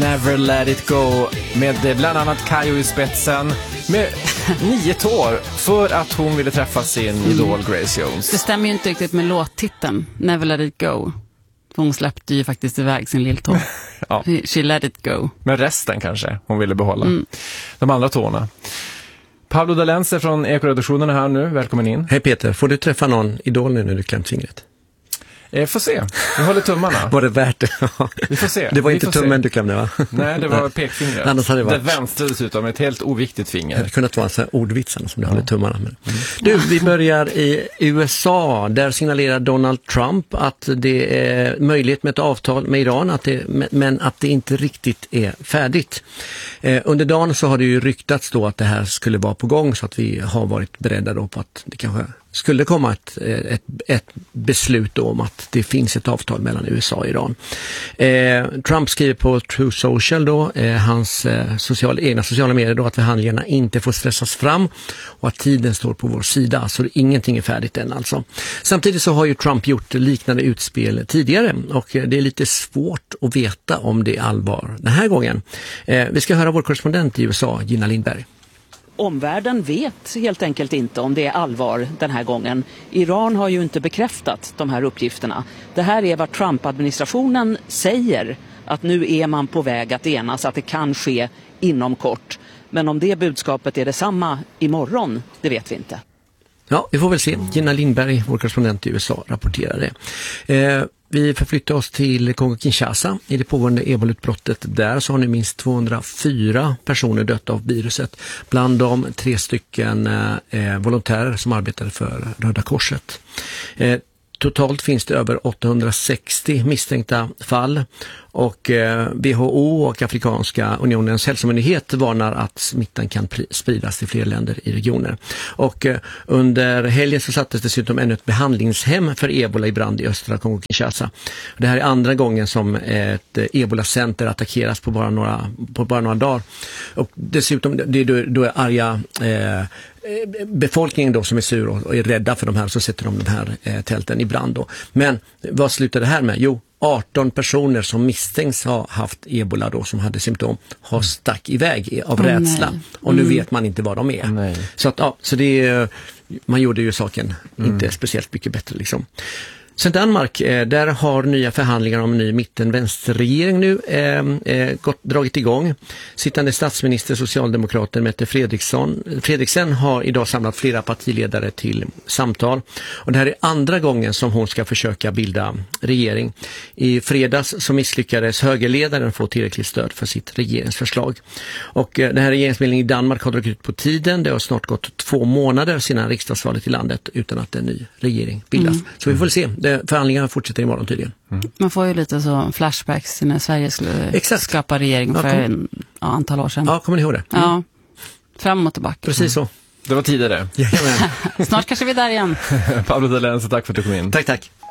Never Let It Go med bland annat Kayo i spetsen med 9 tår för att hon ville träffa sin idol Grace Jones. Det stämmer ju inte riktigt med låttiteln Never Let It Go. För hon släppte ju faktiskt iväg sin lilltå. Ja. She let it go. Men resten kanske hon ville behålla. De andra tårna. Pablo Dalense från Ekoredaktionen är här nu. Välkommen in. Hej Peter, får du träffa någon idol nu när du klämt fingret? Får se. Vi håller tummarna. Var det värt det? Vi får se. Det var inte tummen du klämde, va? Nej, det var pekfingret. Annars hade det varit... Det vänstra dessutom, ett helt oviktigt finger. Det kunde vara en sån här ordvitsen som du håller tummarna med. Du, vi börjar i USA. Där signalerar Donald Trump att det är möjligt med ett avtal med Iran, men att det inte riktigt är färdigt. Under dagen så har det ju ryktats då att det här skulle vara på gång, så att vi har varit beredda då på att det kanske skulle komma ett beslut om att det finns ett avtal mellan USA och Iran. Trump skriver på True Social då, hans egna sociala medier då, att förhandlingarna inte får stressas fram och att tiden står på vår sida, så ingenting är färdigt än alltså. Samtidigt så har ju Trump gjort liknande utspel tidigare och det är lite svårt att veta om det är allvar den här gången. Vi ska höra vår korrespondent i USA, Gina Lindberg. Omvärlden vet helt enkelt inte om det är allvar den här gången. Iran har ju inte bekräftat de här uppgifterna. Det här är vad Trump-administrationen säger, att nu är man på väg att enas, att det kan ske inom kort. Men om det budskapet är detsamma imorgon, det vet vi inte. Ja, vi får väl se. Gina Lindberg, vår korrespondent i USA, rapporterar det. Vi förflyttar oss till Kongo-Kinshasa. I det pågående ebola-utbrottet där så har nu minst 204 personer dött av viruset. Bland dem 3 stycken volontärer som arbetade för Röda Korset. Totalt finns det över 860 misstänkta fall och WHO och Afrikanska unionens hälsomyndighet varnar att smittan kan spridas till fler länder i regioner. Och under helgen så sattes dessutom ännu ett behandlingshem för ebola i brand i östra Kongo-Kinshasa. Det här är andra gången som ett ebola-center attackeras på bara några dagar. Och dessutom då är arga befolkningen då som är sur och är rädda för de här, så sätter de den här tälten i brand då. Men vad slutar det här med? Jo, 18 personer som misstänks ha haft ebola då, som hade symptom, har stack iväg av rädsla. Och nu vet man inte vad de är. Nej. Så att, ja, så det är, man gjorde ju saken inte speciellt mycket bättre liksom. Sen Danmark, där har nya förhandlingar om en ny mitten-vänsterregering nu dragit igång. Sittande statsminister, socialdemokraten Mette Frederiksen har idag samlat flera partiledare till samtal. Och det här är andra gången som hon ska försöka bilda regering. I fredags så misslyckades högerledaren få tillräckligt stöd för sitt regeringsförslag. Och den här regeringsbildningen i Danmark har dragit ut på tiden. Det har snart gått 2 månader sedan riksdagsvalet i landet utan att en ny regering bildas. Så vi får se. Förhandlingarna fortsätter imorgon tydligen. Man får ju lite så flashbacks när Sverige skulle skapa regering för ett antal år sedan. Ja, kommer ni ihåg det? Ja, fram och tillbaka. Precis så. Det var tidigare. Snart kanske vi är där igen. Pablo Dalense, tack för att du kom in. Tack.